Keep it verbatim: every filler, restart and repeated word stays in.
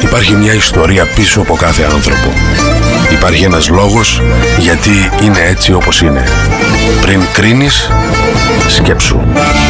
Υπάρχει μια ιστορία πίσω από κάθε άνθρωπο. Υπάρχει ένας λόγος γιατί είναι έτσι όπως είναι. Πριν κρίνεις, σκέψου.